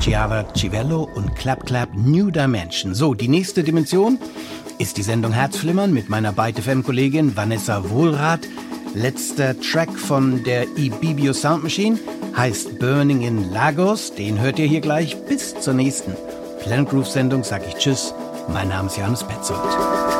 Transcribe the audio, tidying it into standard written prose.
Giada Civello und Clap Clap New Dimension. So, die nächste Dimension ist die Sendung Herzflimmern mit meiner Byte FM-Kollegin Vanessa Wohlrath. Letzter Track von der Ibibio Sound Machine heißt Burning in Lagos. Den hört ihr hier gleich. Bis zur nächsten Planet Groove Sendung sag ich Tschüss. Mein Name ist Johannes Petzold.